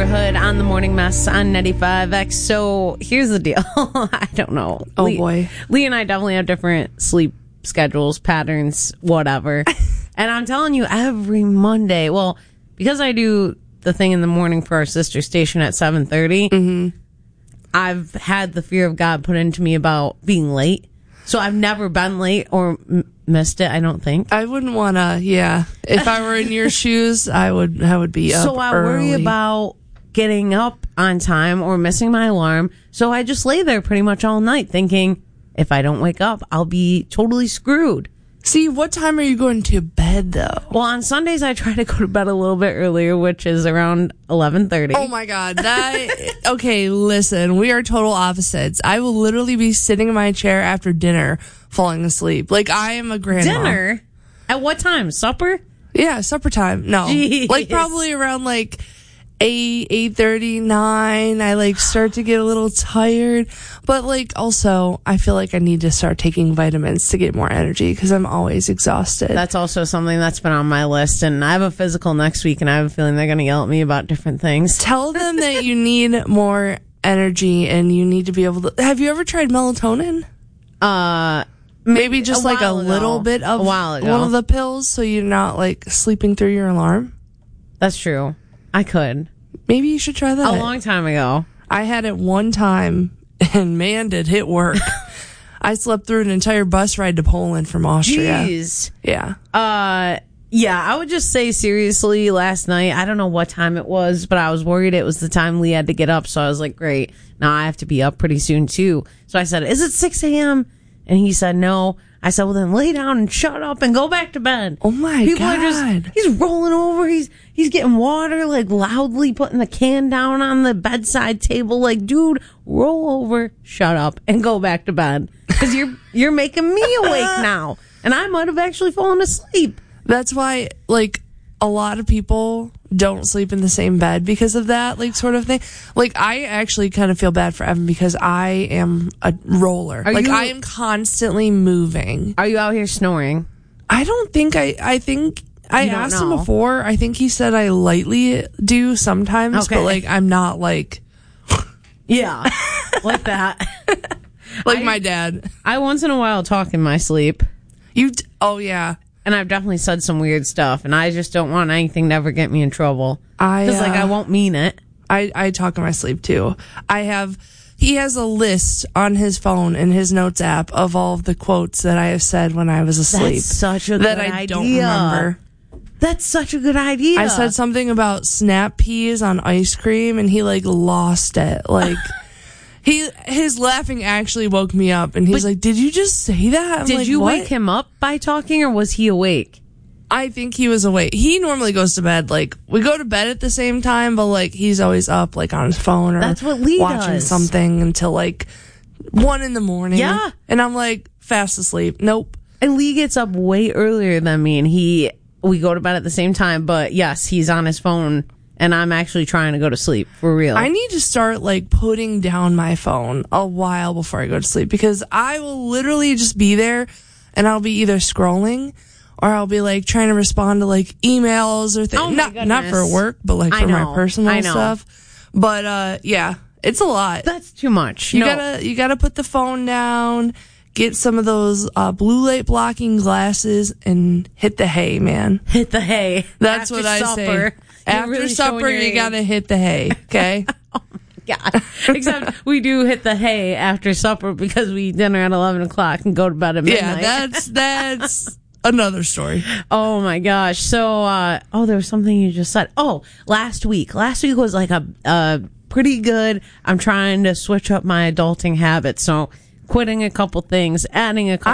neighborhood on the Morning Mess on 95X. So here's the deal. I don't know. Oh, boy. Lee and I definitely have different sleep schedules, patterns, whatever. And I'm telling you, every Monday, well, because I do the thing in the morning for our sister station at 7:30, I've had the fear of God put into me about being late. So I've never been late or missed it, I don't think. I wouldn't want to, yeah. If I were in your shoes, I would be up So I worry early. about getting up on time or missing my alarm. So I just lay there pretty much all night thinking, if I don't wake up, I'll be totally screwed. See, what time are you going to bed, though? Well, on Sundays, I try to go to bed a little bit earlier, which is around 11:30. Oh, my God. Okay, listen, we are total opposites. I will literally be sitting in my chair after dinner falling asleep. Like, I am a grandma. Dinner? At what time? Supper? Yeah, supper time. No. Jeez. Like, probably around, 8:30, 9. I, start to get a little tired. But, also, I feel like I need to start taking vitamins to get more energy because I'm always exhausted. That's also something that's been on my list. And I have a physical next week, and I have a feeling they're going to yell at me about different things. Tell them that you need more energy and you need to be able to... Have you ever tried melatonin? Maybe just a little bit of a while ago. One of the pills so you're not, sleeping through your alarm? That's true. I could. Maybe you should try that. A long time ago. I had it one time, and man, did it work. I slept through an entire bus ride to Poland from Austria. Jeez. Yeah. Yeah, I would just say seriously, last night, I don't know what time it was, but I was worried it was the time Lee had to get up. So I was like, great. Now I have to be up pretty soon too. So I said, is it 6 a.m.? And he said, no. I said, well, then lay down and shut up and go back to bed. Oh, my God. He's rolling over. He's getting water, loudly putting the can down on the bedside table. Dude, roll over, shut up, and go back to bed. Because you're making me awake now. And I might have actually fallen asleep. That's why, a lot of people don't sleep in the same bed because of that, sort of thing. I actually kind of feel bad for Evan because I am a roller. I am constantly moving. Are you out here snoring? I don't think I think I asked him before. I think he said I lightly do sometimes, okay. But I'm not yeah, like that. My dad. I once in a while talk in my sleep. Oh yeah. And I've definitely said some weird stuff, and I just don't want anything to ever get me in trouble. Because, I won't mean it. I talk in my sleep, too. He has a list on his phone in his notes app of all of the quotes that I have said when I was asleep. That's such a good idea. That I don't remember. That's such a good idea. I said something about snap peas on ice cream, and he, lost it. His laughing actually woke me up, and he's like, did you just say that? I'm did you what? wake him up by talking, or was he awake? I think he was awake. He normally goes to bed, we go to bed at the same time, but, he's always up, on his phone or that's what Lee watching does. something until, 1 in the morning. Yeah. And I'm, fast asleep. Nope. And Lee gets up way earlier than me, and we go to bed at the same time, but yes, he's on his phone. And I'm actually trying to go to sleep, for real. I need to start, putting down my phone a while before I go to sleep. Because I will literally just be there, and I'll be either scrolling, or I'll be, trying to respond to, emails or things. Oh, my goodness. Not for work, but, for my personal stuff. But, yeah, it's a lot. That's too much. You gotta put the phone down, get some of those blue light blocking glasses, and hit the hay, man. Hit the hay. That's what I say. After really supper, you gotta hit the hay, okay? Oh my God. Except we do hit the hay after supper because we eat dinner at 11 o'clock and go to bed at midnight. Yeah, that's another story. Oh my gosh. So, there was something you just said. Oh, last week. Last week was a pretty good. I'm trying to switch up my adulting habits. So, quitting a couple things, adding a couple